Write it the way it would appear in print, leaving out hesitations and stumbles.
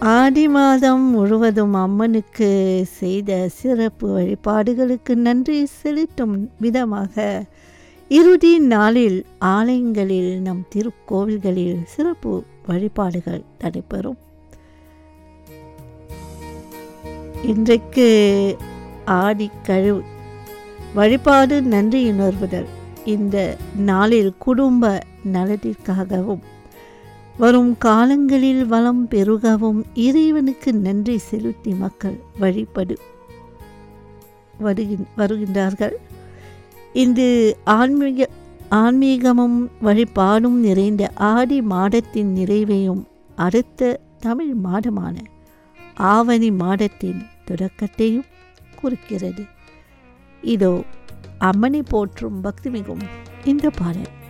ஆடி மாதம் முழுவதும் அம்மனுக்கு செய்த சிறப்பு வழிபாடுகளுக்கு நன்றி செலுத்தும் விதமாக இறுதி நாளில் ஆலயங்களில் நம் திருக்கோவில்களில் சிறப்பு வழிபாடுகள் நடைபெறும். இன்றைக்கு ஆடிக்கழு வழிபாடு நன்றியுணர்வுதல். இந்த நாளில் குடும்ப நலத்திற்காகவும் வரும் காலங்களில் வளம் பெருகவும் இறைவனுக்கு நன்றி செலுத்தி மக்கள் வழிபடு வருகின்றார்கள். இந்த ஆன்மீகமும் வழிபாடும் நிறைந்த ஆடி மாதத்தின் நிறைவையும் அடுத்த தமிழ் மாதமான ஆவணி மாதத்தின் தொடக்கத்தையும் குறிக்கிறது. இதோ அம்மனை போற்றும் பக்தி மிகும் இந்த பாடல்.